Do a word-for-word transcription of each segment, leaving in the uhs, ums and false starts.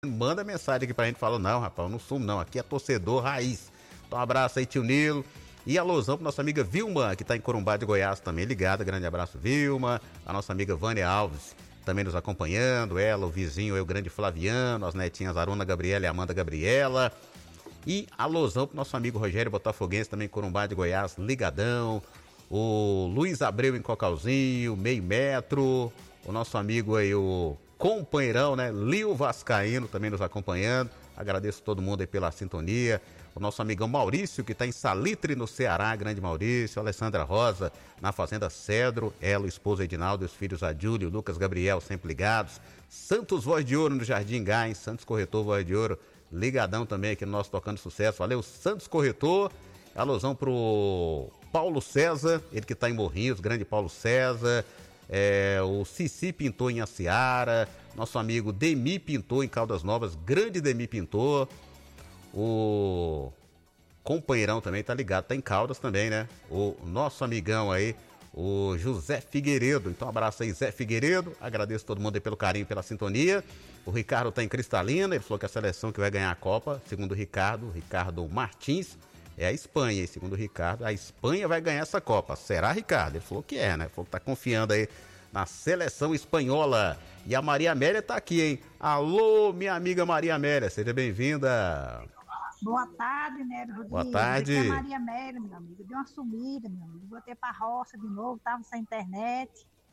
Manda mensagem aqui pra gente, fala, não, rapaz, eu não sumo não, aqui é torcedor raiz. Então um abraço aí, tio Nilo. E alusão pra nossa amiga Vilma, que tá em Corumbá de Goiás também ligada. Grande abraço, Vilma. A nossa amiga Vânia Alves também nos acompanhando. Ela, o vizinho, eu, grande Flaviano. As netinhas Aruna Gabriela e Amanda Gabriela. E alusão pro nosso amigo Rogério Botafoguense, também em Corumbá de Goiás, ligadão. O Luiz Abreu em Cocalzinho, meio metro. O nosso amigo aí, o companheirão, né? Lio Vascaíno também nos acompanhando. Agradeço todo mundo aí pela sintonia. O nosso amigão Maurício, que está em Salitre, no Ceará, grande Maurício. A Alessandra Rosa, na Fazenda Cedro. Ela, o esposo Edinaldo, os filhos Adílio, Lucas Gabriel, sempre ligados. Santos Voz de Ouro, no Jardim Gás. Santos Corretor Voz de Ouro, ligadão também aqui no nosso Tocando Sucesso. Valeu, Santos Corretor. Alusão pro Paulo César, ele que está em Morrinhos, grande Paulo César. É, o Cici Pintor em Aciara. Nosso amigo Demi Pintor em Caldas Novas, grande Demi Pintor. O companheirão também tá ligado, tá em Caldas também, né? O nosso amigão aí, o José Figueiredo. Então, um abraço aí, Zé Figueiredo. Agradeço todo mundo aí pelo carinho, pela sintonia. O Ricardo tá em Cristalina, ele falou que a seleção que vai ganhar a Copa, segundo o Ricardo, Ricardo Martins, é a Espanha. E segundo o Ricardo, a Espanha vai ganhar essa Copa. Será, Ricardo? Ele falou que é, né? Ele falou que tá confiando aí na seleção espanhola. E a Maria Amélia tá aqui, hein? Alô, minha amiga Maria Amélia, seja bem-vinda. Boa tarde, né, Rodrigo? Boa tarde. Aqui é a Maria Amélia, meu amigo. Deu uma sumida, meu amigo. Voltei pra roça de novo, tava sem internet.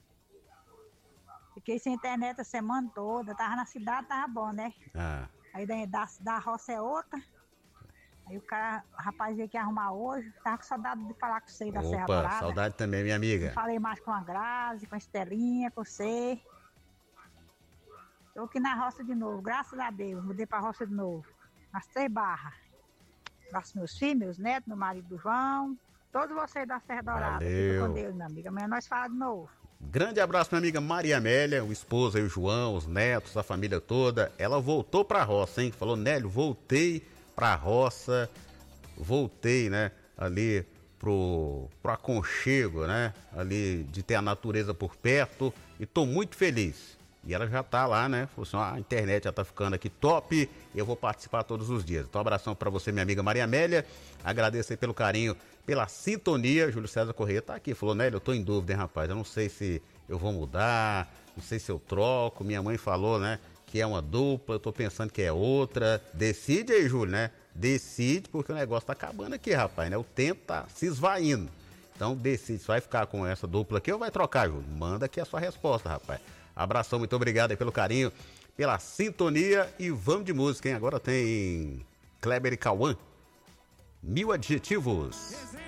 Fiquei sem internet a semana toda. Tava na cidade, tava bom, né? Ah. Aí da, da, da roça é outra. Aí o cara, o rapaz veio aqui arrumar hoje. Tava com saudade de falar com você da Serra Dourada. Opa, saudade também, minha amiga. Falei mais com a Grazi, com a Estelinha, com você. Tô aqui na roça de novo, graças a Deus. Mudei pra roça de novo. Nas três barras. Abraço meus filhos, meus netos, meu marido do João. Todos vocês da Serra Dourada. Fica com Deus, minha amiga. Amanhã nós falamos de novo. Grande abraço, minha amiga Maria Amélia, o esposo aí, o João, os netos, a família toda. Ela voltou pra roça, hein? Falou, Nélio, voltei pra roça. Voltei, né? Ali pro, pro aconchego, né? Ali de ter a natureza por perto. E tô muito feliz. E ela já tá lá, né? Falou assim, ó, a internet já tá ficando aqui top e eu vou participar todos os dias. Então, um abração pra você, minha amiga Maria Amélia. Agradeço aí pelo carinho, pela sintonia. Júlio César Corrêa tá aqui. Falou, Nélio, eu tô em dúvida, hein, rapaz? Eu não sei se eu vou mudar, não sei se eu troco. Minha mãe falou, né, que é uma dupla, eu tô pensando que é outra. Decide aí, Júlio, né? Decide, porque o negócio tá acabando aqui, rapaz, né? O tempo tá se esvaindo. Então, decide se vai ficar com essa dupla aqui ou vai trocar, Júlio. Manda aqui a sua resposta, rapaz. Abração, muito obrigado aí pelo carinho, pela sintonia e vamos de música, hein? Agora tem Kleber e Cauã, Mil Adjetivos.